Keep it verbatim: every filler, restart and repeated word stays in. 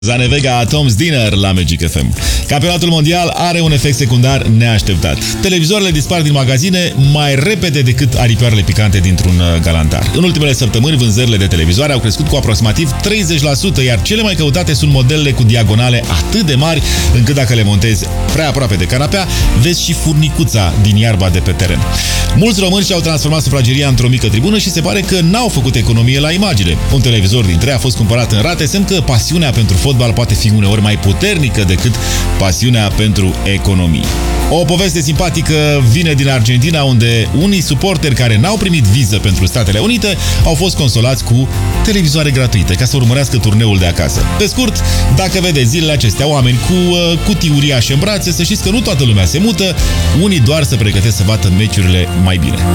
Zanevega Tom's Dinner la Magic F M. Campionatul mondial are un efect secundar neașteptat. Televizoarele dispar din magazine mai repede decât aripioarele picante dintr-un galantar. În ultimele săptămâni, vânzările de televizoare au crescut cu aproximativ treizeci la sută, iar cele mai căutate sunt modelele cu diagonale atât de mari, încât dacă le montezi prea aproape de canapea, vezi și furnicuța din iarba de pe teren. Mulți români și-au transformat sufrageria într-o mică tribună și se pare că n-au făcut economie la imagine. Un televizor dintre ei a fost cumpărat în rate, semn că pasiunea pentru fotbal poate fi uneori mai puternică decât pasiunea pentru economii. O poveste simpatică vine din Argentina, unde unii suporteri care n-au primit viză pentru Statele Unite au fost consolați cu televizoare gratuite ca să urmărească turneul de acasă. Pe scurt, dacă vedeți zilele acestea oameni cu uh, cutii uriașe în brațe, să știți că nu toată lumea se mută, unii doar se pregătesc să bată meciurile mai bine.